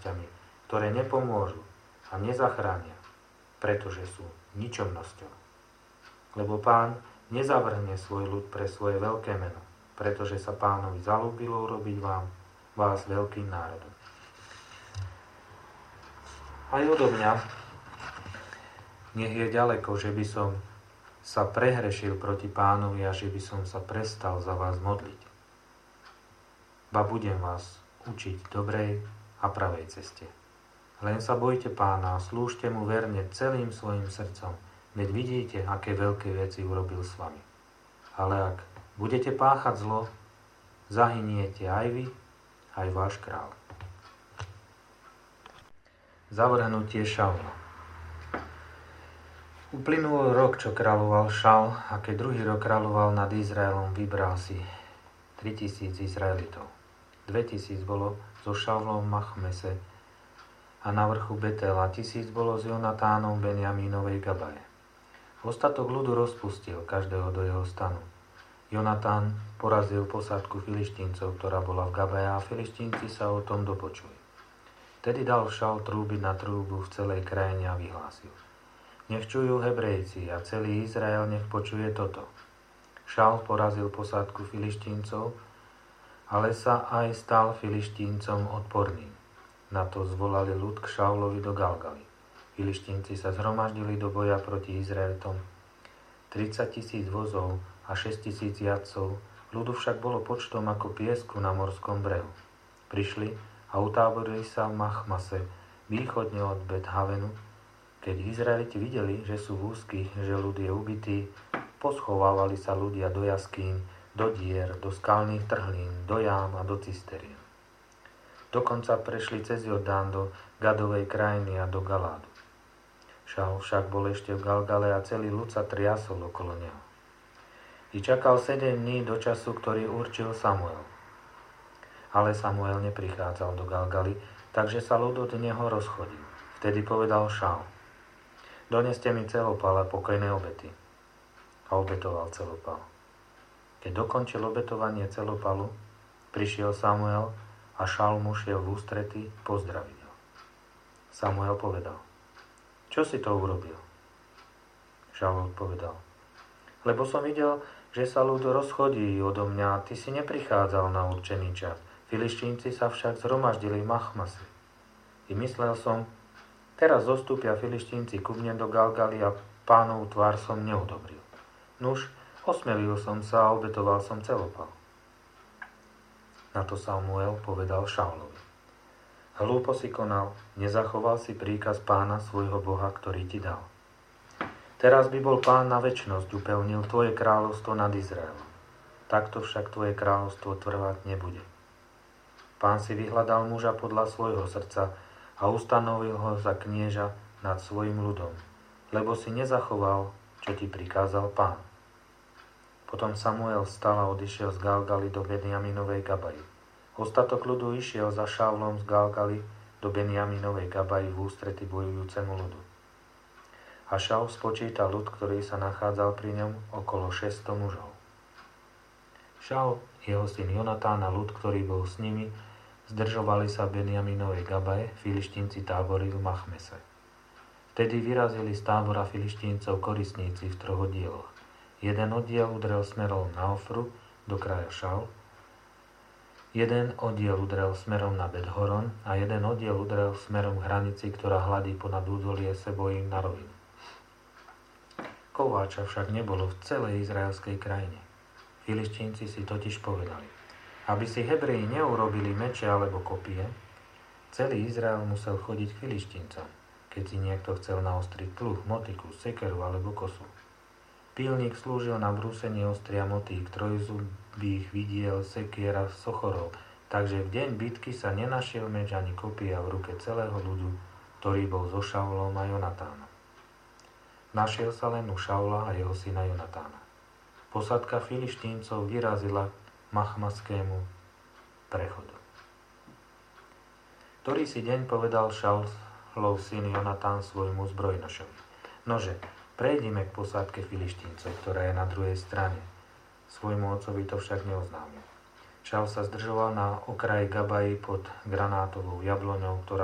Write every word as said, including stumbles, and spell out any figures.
okolnostiami, ktoré nepomôžu a nezachránia, pretože sú ničomnosťou. Lebo Pán nezavrhne svoj ľud pre svoje veľké meno, pretože sa Pánovi zaľúbilo urobiť vám, vás veľkým národom. Aj odo mňa nech je ďaleko, že by som sa prehrešil proti Pánovi a že by som sa prestal za vás modliť. Ba budem vás učiť dobrej a pravej ceste. Len sa bojte Pána a slúžte mu verne celým svojim srdcom, veď vidíte, aké veľké veci urobil s vami. Ale ak budete páchať zlo, zahyniete aj vy, aj váš kráľ. Zavrhnutie Šaula. Uplynul rok, čo kráľoval Šaul, a keď druhý rok kráľoval nad Izraelom, vybral si tritisíc Izraelitov. dvetisíc bolo zo Šaulom v Machmese a na vrchu Betela, tisíc bolo z Jonatánom Benjamínovej Gabaje. Ostatok ľudu rozpustil, každého do jeho stanu. Jonatán porazil posádku Filištíncov, ktorá bola v Gabaje, a Filištínci sa o tom dopočuli. Vtedy dal Šaul trúbiť na trúbu v celej krajine a vyhlásil: Nech čujú Hebrejci a celý Izrael nech počuje toto. Šaul porazil posádku Filištíncov, ale sa aj stal Filištíncom odporným. Na to zvolali ľud k Šaulovi do Galgaly. Filištínci sa zhromaždili do boja proti Izraelitom. tridsať tisíc vozov a šesť tisíc jazdcov, ľudu však bolo počtom ako piesku na morskom brehu. Prišli a utáborili sa v Machmase, východne od Bet-Havenu. Keď Izraeliti videli, že sú v úzkých, že ľud je ubitý, poschovávali sa ľudia do jaskýň, do dier, do skalných trhlín, do jám a do cisterien. Dokonca prešli cez Jordán do Gadovej krajiny a do Galádu. Šaul však bol ešte v Galgale a celý ľud sa triasol okolo neho. I čakal sedem dní do času, ktorý určil Samuel. Ale Samuel neprichádzal do Galgaly, takže sa ľud od neho rozchodil. Vtedy povedal Šaul: Doneste mi celopal a pokojné obety. A obetoval celopal. Keď dokončil obetovanie celopalu, prišiel Samuel a Šaul mu šiel v ústrety pozdraviť ho. Samuel povedal: Čo si to urobil? Šaul odpovedal: Lebo som videl, že sa ľud rozchodí odo mňa a ty si neprichádzal na určený čas. Filištínci sa však zhromaždili v Machmase. I myslel som, teraz zostúpia Filištínci ku mne do Galgaly a Pánov tvár som neudobril. Nuž, osmelil som sa a obetoval som celopal. Na to Samuel povedal Šaulovi: Hlúpo si konal, nezachoval si príkaz Pána svojho Boha, ktorý ti dal. Teraz by bol Pán na večnosť upevnil tvoje kráľovstvo nad Izraelom. Takto však tvoje kráľovstvo trvať nebude. Pán si vyhľadal muža podľa svojho srdca a ustanovil ho za knieža nad svojim ľudom, lebo si nezachoval, čo ti prikázal Pán. Potom Samuel vstal a odišiel z Galgaly do Benjaminovej Gabaji. Ostatok ľudu išiel za Šaulom z Galgaly do Benjaminovej Gabaji v ústrety bojujúcemu ľudu. A Šaul spočítal ľud, ktorý sa nachádzal pri ňom, okolo šesťsto mužov. Šaul, jeho syn Jonatán a ľud, ktorý bol s nimi, zdržovali sa v Benjaminovej Gabaje, Filištínci táborili v Machmese. Vtedy vyrazili z tábora Filištíncov korisníci v troch oddieloch. Jeden oddiel udrel smerom na Ofru, do kraja Šaul, jeden oddiel udrel smerom na Bet-Horon a jeden oddiel udrel smerom k hranici, ktorá hladí ponad údolie Sebojím na rovinu. Kováča však nebolo v celej izraelskej krajine. Filištínci si totiž povedali: aby si Hebreji neurobili meče alebo kopie, celý Izrael musel chodiť k Filištíncom, keď si niekto chcel naostriť pluh, motiku, sekeru alebo kosu. Pílnik slúžil na brúsenie ostria motík, trojzubých vidiel, sekiera, sochorov, takže v deň bitky sa nenašiel meč ani kopia v ruke celého ľudu, ktorý bol so Šaulom a Jonatánom. Našiel sa len u Šaula a jeho syna Jonatána. Posádka Filištíncov vyrazila Machmaskému prechodu. Ktorý si deň povedal Šaulov syn Jonatán svojmu zbrojnošovi: Nože, prejdime k posádke Filištíncov, ktorá je na druhej strane. Svojmu otcovi to však neoznámil. Šaul sa zdržoval na okraji Gabaji pod granátovou jabloňou, ktorá